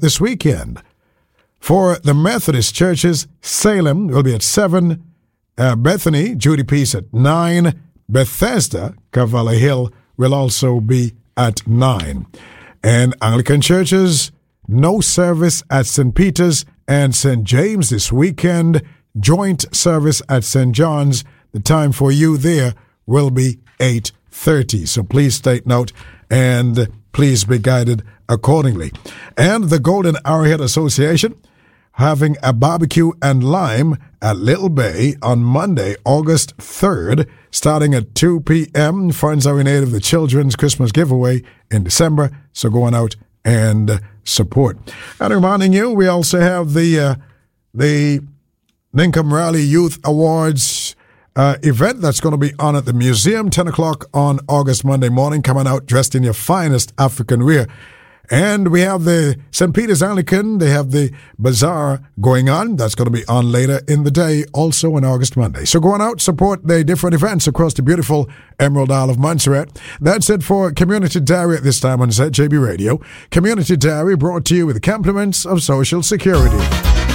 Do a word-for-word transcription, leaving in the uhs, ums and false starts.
this weekend. For the Methodist churches, Salem will be at seven, uh, Bethany, Judy Peace at nine, Bethesda, Cavallo Hill will also be at nine. And Anglican churches, no service at Saint Peter's and Saint James this weekend, joint service at Saint John's. The time for you there will be eight thirty. So please take note and please be guided accordingly. And the Golden Arrowhead Association having a barbecue and lime at Little Bay on Monday, August third, starting at two p.m. Funds are in aid of the Children's Christmas Giveaway in December, so going out and support. And reminding you, we also have the uh, the Ninkum Rally Youth Awards uh, event that's going to be on at the museum, ten o'clock on August Monday morning, coming out dressed in your finest African wear. And we have the Saint Peter's Anglican, they have the bazaar going on. That's going to be on later in the day, also on August Monday. So go on out, support the different events across the beautiful Emerald Isle of Montserrat. That's it for Community Diary at this time on Z J B Radio. Community Diary brought to you with the compliments of Social Security.